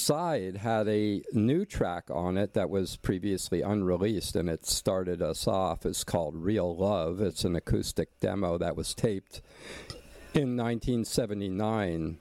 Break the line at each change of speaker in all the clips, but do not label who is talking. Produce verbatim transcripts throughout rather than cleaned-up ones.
side had a new track on it that was previously unreleased, and it started us off. It's called Real Love. It's an acoustic demo that was taped in nineteen seventy-nine,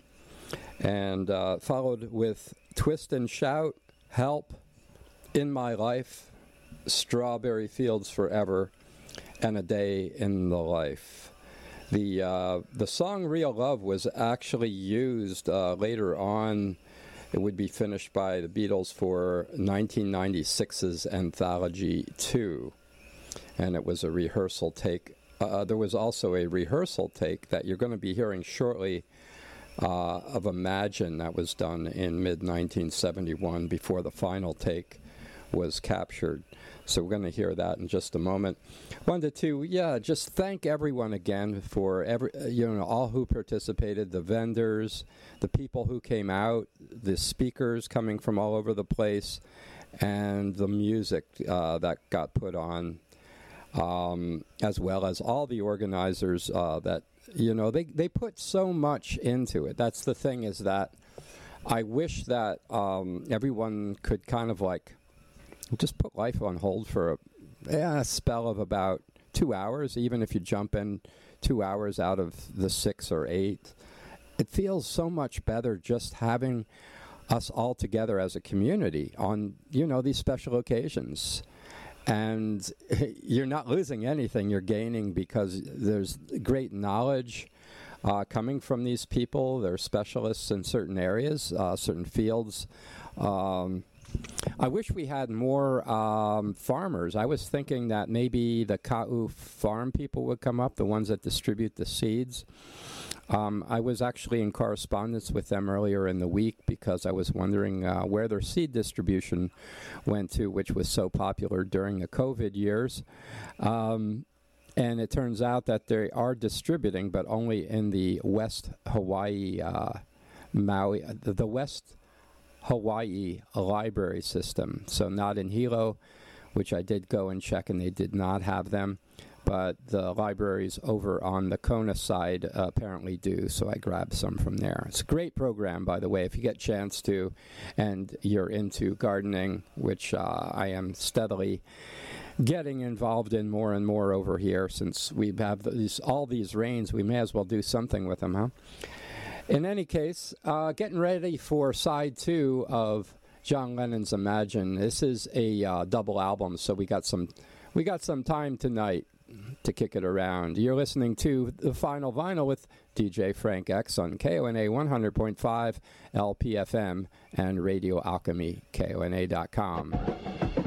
and uh, followed with Twist and Shout, Help, In My Life, Strawberry Fields Forever, and A Day in the Life. The uh, the song Real Love was actually used uh, later on. It would be finished by the Beatles for nineteen ninety-six's Anthology two, and it was a rehearsal take. Uh, there was also a rehearsal take that you're going to be hearing shortly uh, of Imagine that was done in mid nineteen seventy-one before the final take was captured. So we're going to hear that in just a moment. One to two, yeah, just thank everyone again for every, you know, all who participated, the vendors, the people who came out, the speakers coming from all over the place, and the music uh, that got put on, um, as well as all the organizers uh, that, you know, they, they put so much into it. That's the thing, is that I wish that um, everyone could kind of like just put life on hold for a, yeah, a spell of about two hours, even if you jump in two hours out of the six or eight. It feels so much better just having us all together as a community on, you know, these special occasions. And you're not losing anything, you're gaining, because there's great knowledge uh, coming from these people. They're specialists in certain areas, uh, certain fields. Um, I wish we had more um, farmers. I was thinking that maybe the Ka'u farm people would come up, the ones that distribute the seeds. Um, I was actually in correspondence with them earlier in the week because I was wondering uh, where their seed distribution went to, which was so popular during the COVID years. Um, and it turns out that they are distributing, but only in the West Hawaii, uh, Maui, the, the West Hawaii library system. So not in Hilo, which I did go and check, and they did not have them. But the libraries over on the Kona side uh, apparently do, so I grabbed some from there. It's a great program, by the way, if you get a chance to, and you're into gardening, which uh, I am steadily getting involved in more and more over here. Since we have these, all these rains, we may as well do something with them, huh? In any case, uh, getting ready for side two of John Lennon's Imagine. This is a uh, double album, so we got some we got some time tonight to kick it around. You're listening to The Final Vinyl with D J Frank X on K O N A one hundred point five L P F M and Radio Alchemy, K O N A dot com.